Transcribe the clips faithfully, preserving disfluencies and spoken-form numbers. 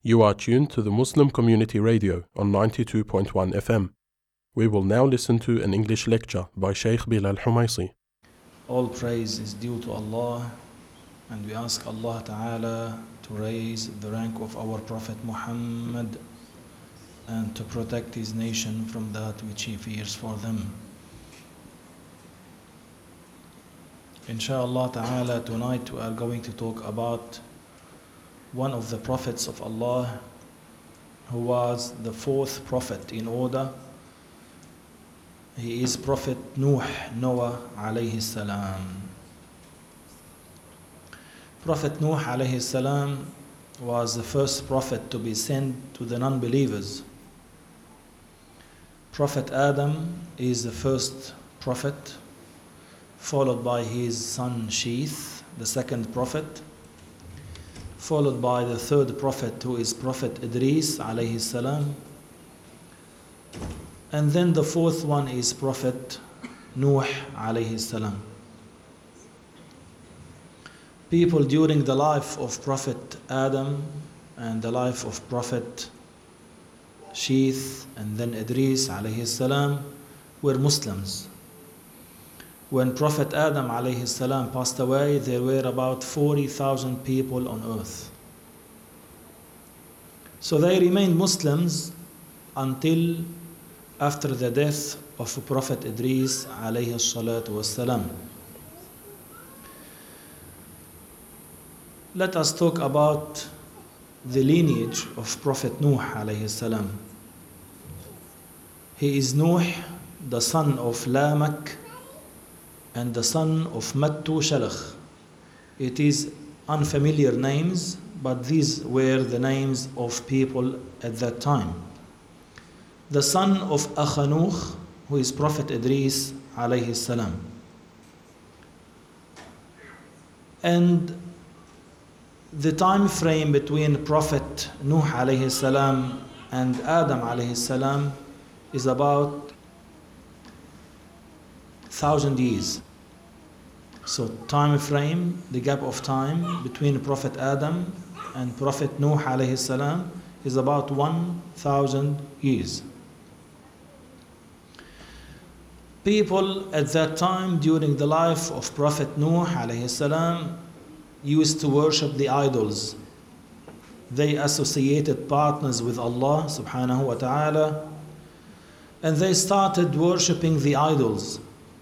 You are tuned to the Muslim Community Radio on ninety-two point one F M. We will now listen to an English lecture by Sheikh Bilal Humaisi. All praise is due to Allah, and we ask Allah Ta'ala to raise the rank of our Prophet Muhammad and to protect his nation from that which he fears for them. Inshallah Ta'ala, tonight we are going to talk about one of the prophets of Allah who was the fourth prophet in order. He is Prophet Nuh, Noah alayhi salam. Prophet Nuh alayhi salam was the first prophet to be sent to the non-believers. Prophet Adam is the first prophet, followed by his son Sheeth, the second prophet, followed by the third prophet who is Prophet Idris alayhi salam, and then the fourth one is Prophet Nuh alayhi salam. People during the life of Prophet Adam and the life of Prophet Sheeth and then Idris alayhi salam were Muslims. When Prophet Adam alayhi salam passed away, there were about forty thousand people on earth. So they remained Muslims until after the death of Prophet Idris alayhi salatu wassalam. Let us talk about the lineage of Prophet Nuh alayhi salam. He is Nuh, the son of Lamak, and the son of Mattu Shalakh. It is unfamiliar names, but these were the names of people at that time. The son of Akhanuch, who is Prophet Idris alayhi salam. And the time frame between Prophet Nuh alayhi salam and Adam alayhi salam is about thousand years. So time frame, the gap of time between Prophet Adam and Prophet Nuh alayhi salam is about one thousand years. People at that time during the life of Prophet Nuh alayhi salam used to worship the idols. They associated partners with Allah subhanahu wa ta'ala, and they started worshipping the idols.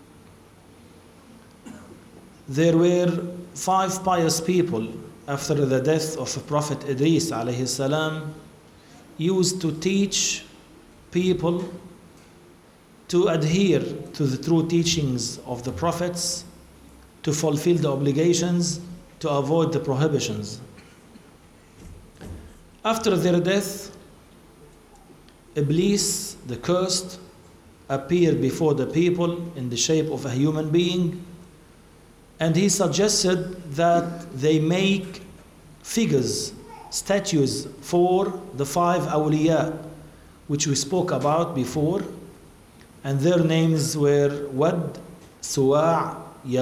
There were five pious people after the death of Prophet Idris alayhi salam used to teach people to adhere to the true teachings of the prophets, to fulfill the obligations, to avoid the prohibitions. After their death, Iblis, the cursed, appeared before the people in the shape of a human being, and he suggested that they make figures, statues for the five awliya, which we spoke about before, and their names were Wad, Suwa',